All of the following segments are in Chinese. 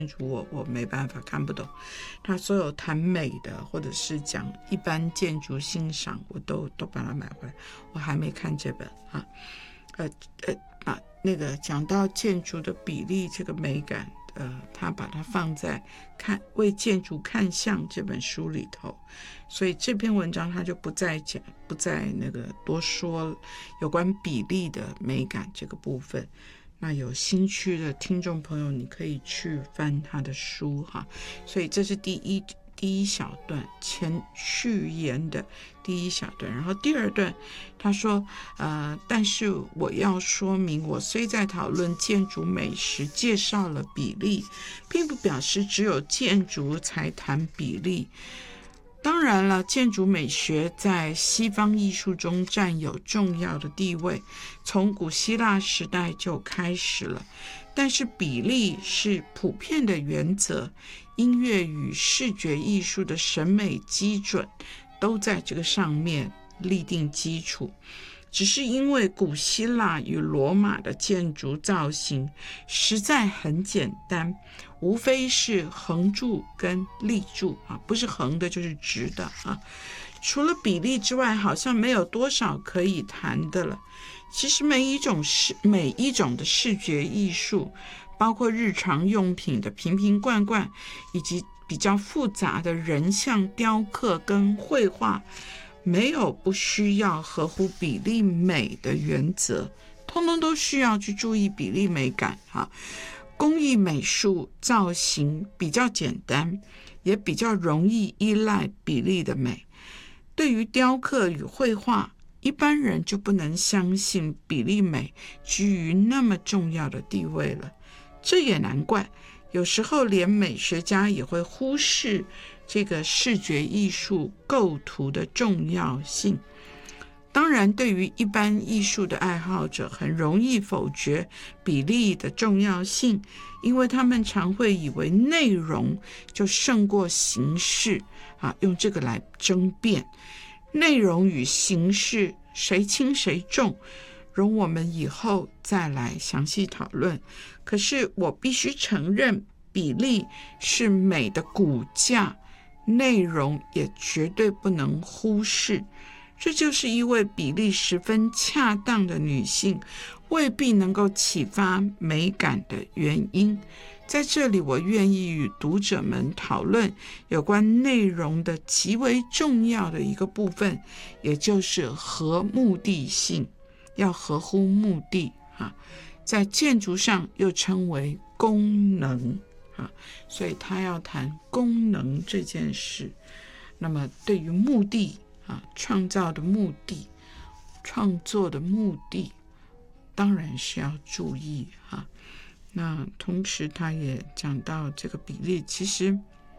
我没办法看不懂，他所有谈美的或者是讲一般建筑欣赏，我都把它买回来。我还没看这本啊，那个讲到建筑的比例这个美感，他把它放在为建筑看相这本书里头，所以这篇文章他就不再那个多说有关比例的美感这个部分。那有兴趣的听众朋友，你可以去翻他的书哈。所以这是第一小段序言的第一小段，然后第二段他说但是我要说明，我虽在讨论建筑美时介绍了比例，并不表示只有建筑才谈比例。当然了，建筑美学在西方艺术中占有重要的地位，从古希腊时代就开始了。但是比例是普遍的原则，音乐与视觉艺术的审美基准都在这个上面立定基础。只是因为古希腊与罗马的建筑造型实在很简单，无非是横柱跟立柱不是横的就是直的除了比例之外，好像没有多少可以谈的了。其实每一种的视觉艺术，包括日常用品的瓶瓶罐罐，以及比较复杂的人像雕刻跟绘画，没有不需要合乎比例美的原则，通通都需要去注意比例美感工艺美术造型比较简单，也比较容易依赖比例的美。对于雕刻与绘画，一般人就不能相信比例美居于那么重要的地位了。这也难怪，有时候连美学家也会忽视这个视觉艺术构图的重要性。当然，对于一般艺术的爱好者，很容易否决比例的重要性，因为他们常会以为内容就胜过形式用这个来争辩。内容与形式谁轻谁重，容我们以后再来详细讨论。可是我必须承认，比例是美的骨架，内容也绝对不能忽视。这就是一位比例十分恰当的女性未必能够启发美感的原因。在这里，我愿意与读者们讨论有关内容的极为重要的一个部分，也就是合目的性，要合乎目的在建筑上又称为功能所以他要谈功能这件事。那么对于目的创造的目的，创作的目的，当然是要注意那同时他也讲到这个比例，其实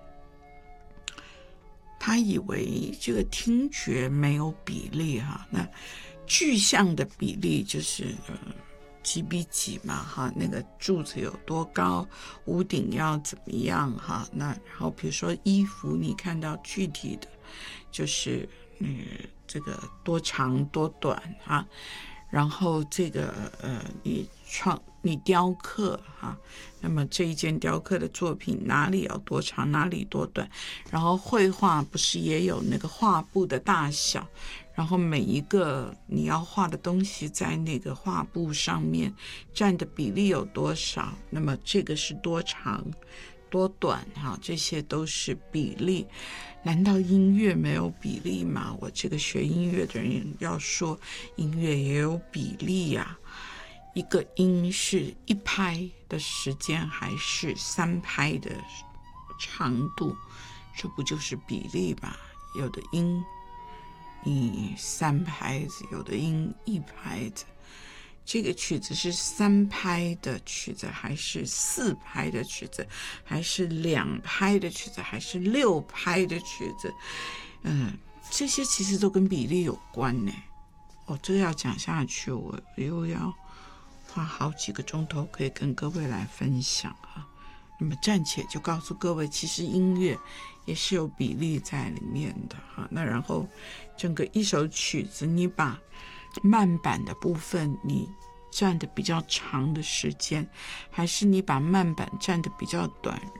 他以为这个听觉没有比例那具象的比例就是几比几嘛那个柱子有多高，屋顶要怎么样那然后比如说衣服，你看到具体的就是这个多长多短然后这个你雕刻那么这一件雕刻的作品哪里要多长，哪里多短，然后绘画不是也有那个画布的大小，然后每一个你要画的东西在那个画布上面占的比例有多少，那么这个是多长多短这些都是比例。难道音乐没有比例吗？我这个学音乐的人要说音乐也有比例一个音是1拍的时间还是3拍的长度，这不就是比例吧？有的音你3拍子，有的音1拍子。这个曲子是3拍的曲子，还是4拍的曲子，还是2拍的曲子，还是6拍的曲子？这些其实都跟比例有关呢。这个要讲下去，我又要花好几个钟头可以跟各位来分享那么暂且就告诉各位，其实音乐也是有比例在里面的那然后整个一首曲子，你把慢板的部分你占的比较长的时间，还是你把慢板占的比较短，